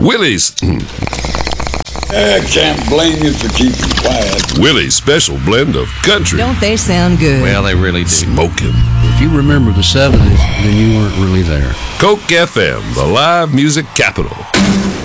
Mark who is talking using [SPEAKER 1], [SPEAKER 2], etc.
[SPEAKER 1] Willie's.
[SPEAKER 2] I can't blame you for keeping quiet.
[SPEAKER 1] Willie's special blend of country.
[SPEAKER 3] Don't they sound good?
[SPEAKER 4] Well, they really do.
[SPEAKER 1] Smoking.
[SPEAKER 5] If you remember the 70s, then you weren't really there.
[SPEAKER 1] Coke FM, the live music capital.